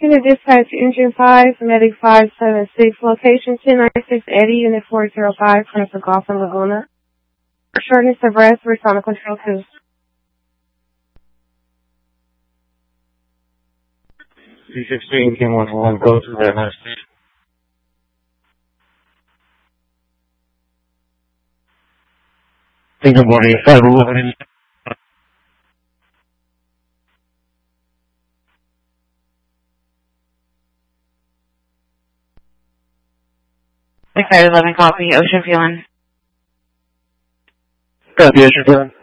Unit Dispatch Engine 5, Medic 576, location 296 Eddie, Unit 405, Prince of Golf and Laguna. For shortness of breath, Resonic Control 2. 316, King 101, go to that nice station. Good morning, 511. Like 511 copy, Ocean Fueling. Copy, Ocean Fueling.